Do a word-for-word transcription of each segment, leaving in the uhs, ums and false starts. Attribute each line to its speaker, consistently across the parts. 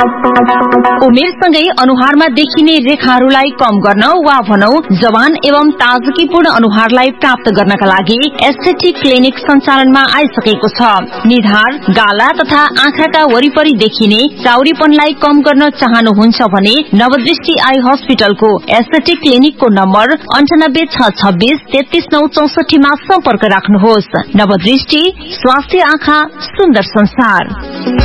Speaker 1: उमेरसँगै अनुहारमा देखिने रेखाहरूलाई कम गर्न वा भनौं जवान एवं ताजगीपूर्ण अनुहारलाई प्राप्त गर्नका लागि एस्थेटिक क्लिनिक सञ्चालनमा आइसकेको छ। निधार, गाला तथा आँखाका वरिपरि देखिने चाउरीपनलाई कम गर्न चाहनुहुन्छ भने नवदृष्टि आई हस्पिटलको एस्थेटिक क्लिनिकको नम्बर अन्ठानब्बे छ छब्बीस तेत्तीस नौ चौसठीमा सम्पर्क राख्नुहोस्। नवदृष्टि, स्वास्थ्य आँखा, सुन्दर संसार।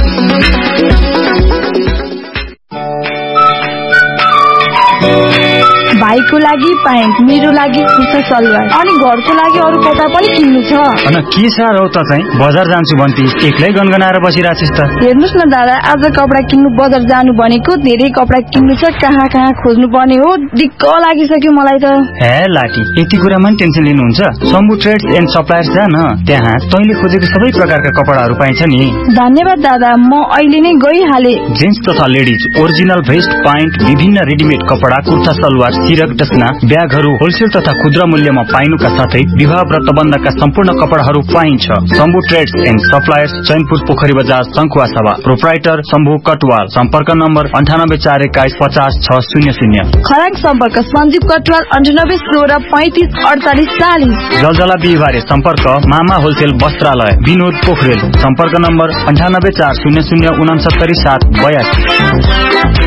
Speaker 2: भाइको लागि प्यान्ट, मेरो लागि कुर्ता सलवार अनि घरको लागि अरू कपडा पनि किन्नु छ।
Speaker 3: अन के साह्रो त चाहिँ बजार जान्छु भन्ती एक्लै गनगनाएर बसिराछिस् त।
Speaker 2: हेर्नुस् न दादा, आज कपडा किन्नु बजार जानु भनेको, धेरै कपडा किन्नु छ, कहाँ कहाँ खोज्नु पर्ने हो, दिक्क लागिसक्यो मलाई त।
Speaker 3: हे लाटी, यति कुरामा टेन्सन लिनुहुन्छ? शम्भु ट्रेड्स एन्ड सप्लायर्स जा न, त्यहाँ तैँले खोजेको सबै प्रकारका कपडाहरू पाइन्छ नि।
Speaker 2: धन्यवाद दादा, म अहिले नै गइहाले।
Speaker 3: जेन्ट्स तथा लेडिज ओरिजिनल भेस्ट, प्यान्ट, विभिन्न रेडिमेड कपडा, कुर्ता सलवार, सिरक, डस्ना, ब्यागहरू होलसेल तथा खुद्रा मूल्यमा पाइनुका साथै विवाह व्रतबन्धका सम्पूर्ण कपडाहरू पाइन्छ। Shambhu trades and suppliers, Chainpur, पोखरी बजार, शङ्खुवा सभा। प्रोप्राइटर शम्भु कटवाल। सम्पर्क नम्बर अन्ठानब्बे चार एक्काइस पचास छ शून्य शून्य।
Speaker 2: खराङ सम्पर्क सञ्जीव कटवाल अन्ठानब्बे सोह्र पैंतिस अडचालिस चालिस।
Speaker 3: जलजला बिहिबारे सम्पर्क मामा होलसेल वस्त्रालय, विनोद पोखरेल। सम्पर्क नम्बर अन्ठानब्बे चार शून्य शून्य उनासत्तरी सात बयासी।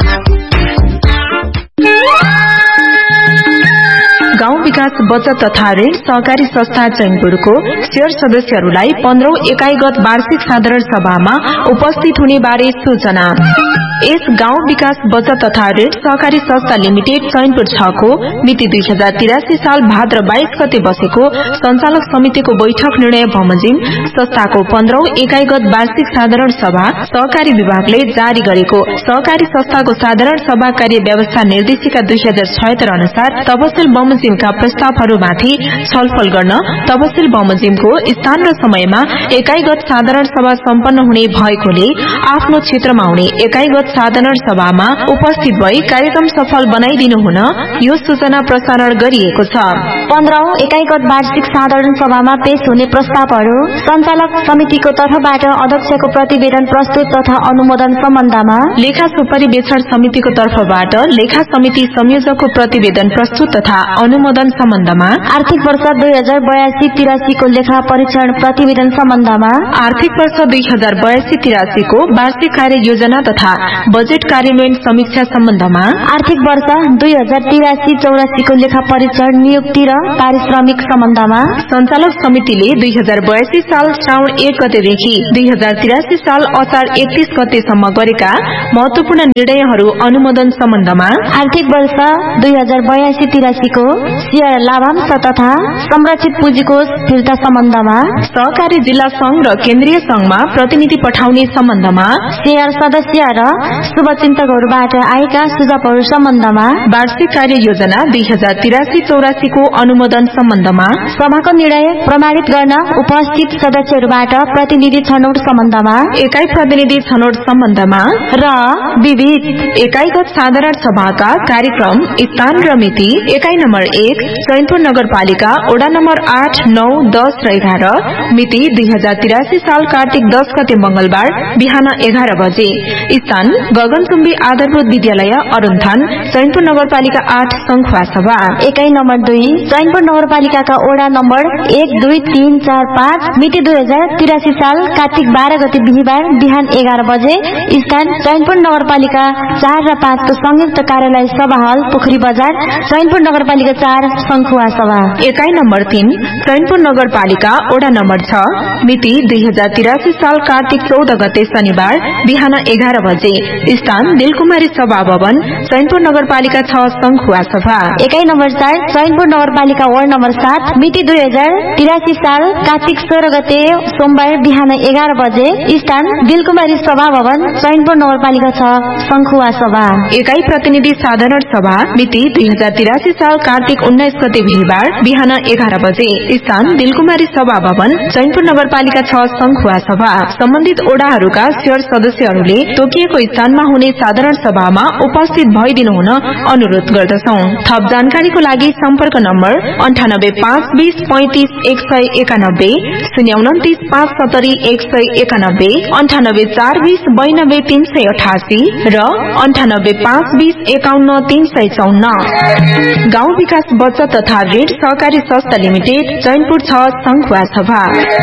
Speaker 4: गाउँ विकास बचत तथा ऋण सहकारी संस्था चैनपुरको शेयर सदस्यहरूलाई पन्ध्रौं एकाइगत वार्षिक साधारण सभामा उपस्थित हुने बारे सूचना। यस गाउँ विकास बचत तथा ऋण सहकारी संस्था लिमिटेड चैनपुर छ को मिति दुई हजार तिरासी साल भाद्र बाइस गते बसेको संचालक समितिको बैठक निर्णय बमोजिम संस्थाको पन्ध्रौं एकाइगत वार्षिक साधारण सभा सहकारी विभागले जारी गरेको सहकारी संस्थाको साधारण सभा कार्य व्यवस्था निर्देशिका दुई हजार छयत्तर अनुसार तपसिल बमोजिमका प्रस्तावहरूमाथि छलफल गर्न तपसिल बमोजिमको स्थान र समयमा एकाइगत साधारण सभा सम्पन्न हुने भएकोले आफ्नो क्षेत्रमा हुने एकाइगत साधारण सभामा उपस्थित भई कार्यक्रम सफल बनाइदिनु हुन यो सूचना प्रसारण गरिएको छ।
Speaker 5: पन्ध्रौं एकाइगत वार्षिक साधारण सभामा पेश हुने प्रस्तावहरू संचालक समितिको तर्फबाट अध्यक्षको प्रतिवेदन प्रस्तुत तथा अनुमोदन सम्बन्धमा
Speaker 4: लेखा सुपरिवेक्षण समितिको तर्फबाट लेखा समिति संयोजकको प्रतिवेदन प्रस्तुत तथा अनुमोदन सम्बन्धमा
Speaker 5: आर्थिक वर्ष दुई हजार बयासी तिरासी को लेखा परीक्षण प्रतिवेदन सम्बन्धमा
Speaker 4: आर्थिक वर्ष दुई हजार बयासी तिरासी को वार्षिक कार्य योजना तथा बजेट कार्यान्वयन समीक्षा सम्बन्धमा
Speaker 5: आर्थिक वर्ष दुई हजार तिरासी चौरासी को लेखा परीक्षण नियुक्ति र पारिश्रमिक सम्बन्धमा
Speaker 4: संचालक समितिले दुई हजार बयासी साल श्रावण एक गतेदेखि दुई हजार तिरासी साल असार एकतीस गतेसम्म गरेका महत्वपूर्ण निर्णयहरू अनुमोदन सम्बन्धमा
Speaker 5: आर्थिक वर्ष दुई हजार बयासी तिरासी को शेयर लाभांश तथा संरक्षित पुँजीकोष फिर्ता सम्बन्धमा
Speaker 4: सहकारी जिल्ला संघ र केन्द्रीय संघमा प्रतिनिधि पठाउने सम्बन्धमा
Speaker 5: शेयर सदस्य र शुभचिन्तकहरूबाट आएका सुझावहरू सम्बन्धमा
Speaker 4: वार्षिक कार्य योजना दुई हजार तिरासी चौरासी को अनुमोदन सम्बन्धमा
Speaker 5: सभाको निर्णय प्रमाणित गर्न उपस्थित सदस्यहरूबाट प्रतिनिधि छनौट सम्बन्धमा
Speaker 4: एकाइ प्रतिनिधि छनौट सम्बन्धमा
Speaker 5: र विविध
Speaker 4: एकाइगत साधारण सभाका कार्यक्रम स्थान र मिति एकाइ नम्बर एक चैनपुर नगरपालिका वडा नम्बर आठ नौ दस र एघार मिति दुई हजार तिरासी साल कार्तिक दस गते मंगलबार बिहान एघार बजे स्थान गगनचुम्बी आधारभूत विद्यालय अरुणथान चैनपुर नगरपालिका आठ शङ्खुवा सभा
Speaker 5: एकाइ नम्बर दुई चैनपुर नगरपालिकाका वडा नम्बर एक दुई तीन चार पाँच मिति दुई हजार तिरासी साल कार्तिक बाह्र गते बिहिबार बिहान एघार बजे स्थान चैनपुर नगरपालिका चार र पाँच को संयुक्त कार्यालय सभा हल पोखरी बजार चैनपुर नगरपालिका चार शङ्खुवा सभा
Speaker 4: एकाइ नम्बर तीन चैनपुर नगरपालिका वडा नम्बर छ मिति दुई हजार तिरासी साल कार्तिक चौध गते शनिबार बिहान एघार बजे स्थान दिलकुमारी सभा भवन चैनपुर नगरपालिका छ शङ्खुवा सभा
Speaker 5: एकाइ नम्बर चार चैनपुर नगरपालिका वार्ड नम्बर सात मिति दुई हजार तिरासी साल कार्तिक सोह्र गते सोमबार बिहान एघार बजे स्थान दिलकुमारी सभा भवन चैनपुर नगरपालिका छ शङ्खुवा सभा
Speaker 4: एकाइ प्रतिनिधि साधारण सभा मिति दुई हजार तिरासी साल कार्तिक उन्नाइस गते बिहिबार बिहान एघार बजे स्थान दिलकुमारी सभा भवन चैनपुर नगरपालिका छ शङ्खुवा सभा सम्बन्धित ओडाहरूका शेयर सदस्यहरूले तोकिएको स्थानमा हुने साधारण सभामा उपस्थित भइदिनु हुन अनुरोध गर्दछौ। थप जानकारीको लागि सम्पर्क नम्बर अन्ठानब्बे पाँच बीस पैंतीस एक सय एकानब्बे, शून्य उन्तिस पाँच सत्तरी एक सय एकानब्बे, अन्ठानब्बे चार बीस बयानब्बे तीन सय अठासी र अन्ठानब्बे पाँच बीस एकाउन्न तीन सय चौन्न। गाउँ विकास बचत तथा ऋण सहकारी संस्था लिमिटेड, चैनपुर छ, संखुवा सभा।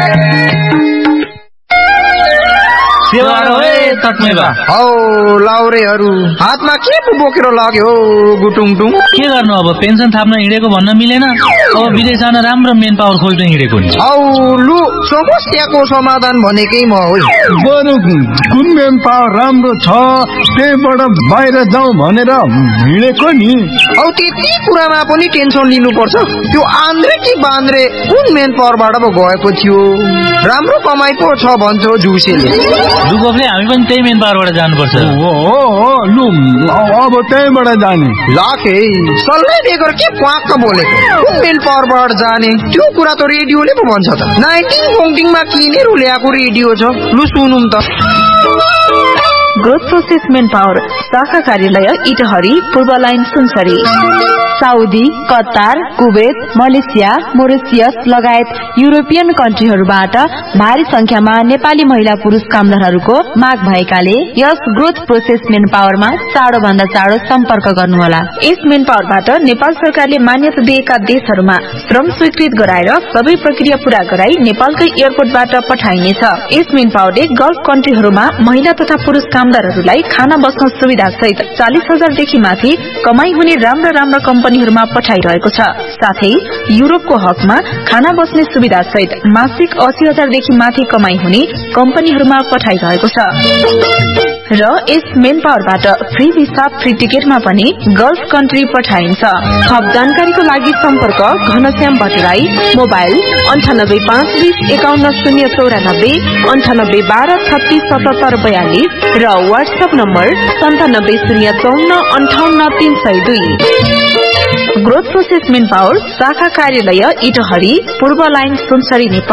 Speaker 6: हौ लाउरेहरू हातमा के पो बोकेर लाग्यो गुटुङटुङ?
Speaker 7: के गर्नु अब, पेन्सन थाप्न हिँडेको भन्न मिलेन, अब विदेश जान राम्रो मेन पावर खोज्न हिँडेको नि।
Speaker 6: हौ लु समस्याको समाधान भनेकै म हो।
Speaker 8: बरु कुन मेन पावर राम्रो छ त्यहीबाट बाहिर जाउँ भनेर हिँडेको नि।
Speaker 6: हौ त्यति कुरामा पनि टेन्सन लिनुपर्छ? त्यो आन्द्रे कि बान्द्रे कुन मेन पावरबाट पो गएको थियो? राम्रो कमाइ पो छ भन्छ जुसेले।
Speaker 7: दुबोकले हामी पनि त्यही मेन पावरबाट जानुपर्छ।
Speaker 8: हो हो लु अब त्यहीबाट जाने।
Speaker 6: लाखे सल्लाह बेगर के प्वाक्क बोलेको? कुन मेन पावरबाट जाने त्यो कुरा त रेडियोले पो भन्छ त। नाइन्टिन फोङ्टिङमा किनेर ल्याएको रेडियो छ, लु सुनौँ त।
Speaker 4: ग्रोथ प्रोसेस मेन पावर शाखा कार्यालय इटहरी, पूर्व line Sunsari.
Speaker 1: Saudi, Qatar, Kuwait, Malaysia, Mauritius लगायत युरोपियन कन्ट्रीहरूबाट भारी संख्यामा नेपाली महिला पुरुष कामदारहरूको माग भएकाले यस ग्रोथ प्रोसेस मेन पावरमा चाँडो भन्दा चाँडो सम्पर्क गर्नुहोला।
Speaker 4: यस मेन पावरबाट नेपाल सरकारले मान्यता दिएका देशहरूमा श्रम स्वीकृत गराएर सबै प्रक्रिया पूरा गराई नेपालकै एयरपोर्टबाट पठाइनेछ। यस मेन पावरले गल्फ कन्ट्रीहरूमा महिला तथा पुरुष कामदारहरूलाई खाना बस्न सुविधा सहित चालिस हजारदेखि माथि कमाई हुने राम्रा राम्रा कम्पनीहरूमा पठाइरहेको छ। साथै युरोपको हकमा खाना बस्ने सुविधा सहित मासिक अस्सी हजारदेखि माथि कमाई हुने कम्पनीहरूमा पठाइरहेको छ। र यस मेन पावरबाट फ्री भिसा, फ्री टिकटमा पनि गल्फ कन्ट्री पठाइन्छ। थप जानकारीको लागि सम्पर्क घनश्याम भट्टराई, मोबाइल अन्ठानब्बे पाँच बीस एकाउन्न शून्य चौरानब्बे, अन्ठानब्बे बाह्र छत्तीस सतहत्तर बयालिस र वाट्सएप नम्बर सन्तानब्बे शून्य चौन्न अन्ठाउन्न तीन सय दुई। ग्रोथ प्रोसेस मेन पावर शाखा कार्यालय इटहरी, पूर्व लाइन सुनसरी, नेपाल।